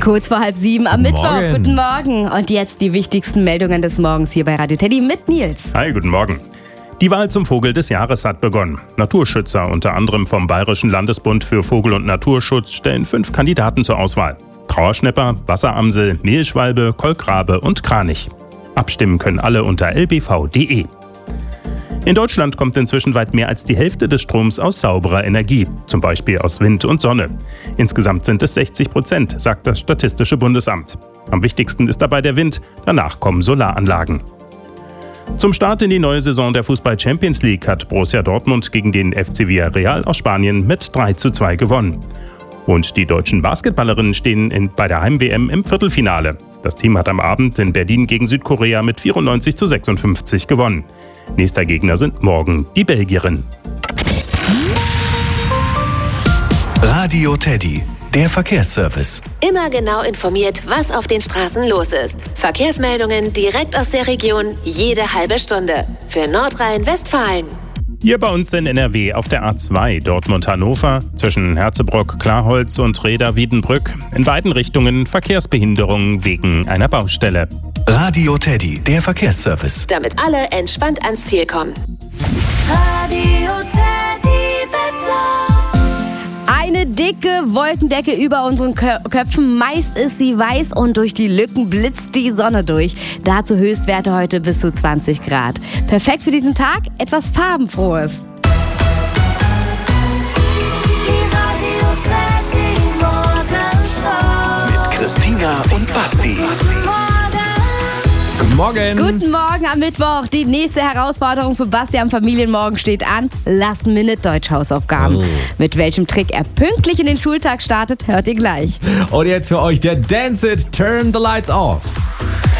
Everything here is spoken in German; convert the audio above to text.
Kurz vor 6:30 am Mittwoch. Morgen. Guten Morgen. Und jetzt die wichtigsten Meldungen des Morgens hier bei Radio Teddy mit Nils. Hi, guten Morgen. Die Wahl zum Vogel des Jahres hat begonnen. Naturschützer, unter anderem vom Bayerischen Landesbund für Vogel- und Naturschutz, stellen 5 Kandidaten zur Auswahl. Trauerschnäpper, Wasseramsel, Mehlschwalbe, Kolkrabe und Kranich. Abstimmen können alle unter lbv.de. In Deutschland kommt inzwischen weit mehr als die Hälfte des Stroms aus sauberer Energie, zum Beispiel aus Wind und Sonne. Insgesamt sind es 60%, sagt das Statistische Bundesamt. Am wichtigsten ist dabei der Wind, danach kommen Solaranlagen. Zum Start in die neue Saison der Fußball-Champions League hat Borussia Dortmund gegen den FC Villarreal aus Spanien mit 3:2 gewonnen. Und die deutschen Basketballerinnen stehen bei der Heim-WM im Viertelfinale. Das Team hat am Abend in Berlin gegen Südkorea mit 94:56 gewonnen. Nächster Gegner sind morgen die Belgierinnen. Radio Teddy, der Verkehrsservice. Immer genau informiert, was auf den Straßen los ist. Verkehrsmeldungen direkt aus der Region, jede halbe Stunde. Für Nordrhein-Westfalen. Hier bei uns in NRW auf der A2 Dortmund-Hannover zwischen Herzebrock, Klarholz und Reda-Wiedenbrück. In beiden Richtungen Verkehrsbehinderungen wegen einer Baustelle. Radio Teddy, der Verkehrsservice. Damit alle entspannt ans Ziel kommen. Radio Teddy Wetter. Eine dicke Wolkendecke über unseren Köpfen. Meist ist sie weiß und durch die Lücken blitzt die Sonne durch. Dazu Höchstwerte heute bis zu 20 Grad. Perfekt für diesen Tag, etwas Farbenfrohes. Die Radio Teddy Morgenshow. Mit Christina und Basti. Guten Morgen. Guten Morgen am Mittwoch. Die nächste Herausforderung für Basti am Familienmorgen steht an. Last-Minute-Deutsch-Hausaufgaben. Mit welchem Trick er pünktlich in den Schultag startet, hört ihr gleich. Und jetzt für euch der Dance It, Turn the Lights Off.